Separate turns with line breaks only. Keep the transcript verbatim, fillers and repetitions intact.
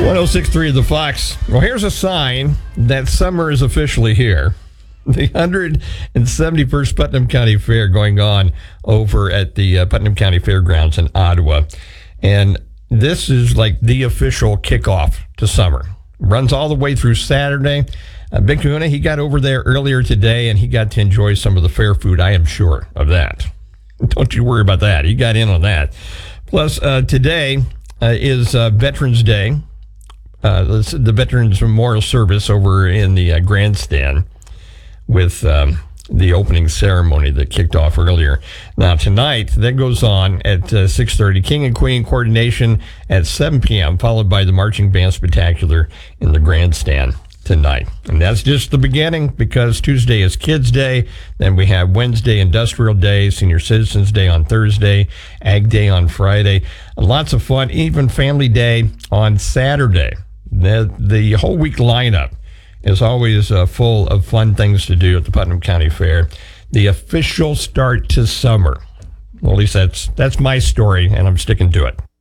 one oh six point three of the Fox. Well, here's a sign that summer is officially here. The one hundred seventy-first Putnam County Fair going on over at the uh, Putnam County Fairgrounds in Ottawa. And this is like the official kickoff to summer. Runs all the way through Saturday. Uh, Big Kahuna, he got over there earlier today, and he got to enjoy some of the fair food. I am sure of that. Don't you worry about that. He got in on that. Plus, uh, today uh, is uh, Veterans Day. Uh, the Veterans Memorial Service over in the uh, grandstand with um, the opening ceremony that kicked off earlier. Now, tonight, that goes on at uh, six thirty. King and Queen coordination at seven p.m., followed by the Marching Band Spectacular in the grandstand tonight. And that's just the beginning, because Tuesday is Kids Day. Then we have Wednesday, Industrial Day, Senior Citizens Day on Thursday, Ag Day on Friday. Lots of fun, even Family Day on Saturday. The, the whole week lineup is always uh, full of fun things to do at the Putnam County Fair. The official start to summer. Well, at least that's that's my story, and I'm sticking to it.